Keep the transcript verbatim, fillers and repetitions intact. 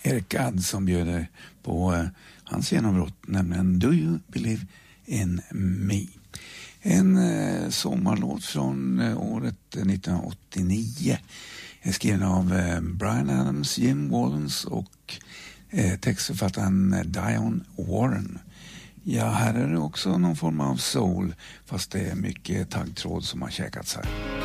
Eric Gadd som bjöd på eh, hans genombrott, nämligen Do You Believe in Me? En eh, sommarlåt från eh, året nittonhundraåttionio är skriven av eh, Bryan Adams, Jim Wallens och eh, textförfattaren eh, Diane Warren. Ja, här är det också någon form av soul, fast det är mycket taggtråd som har käkats här.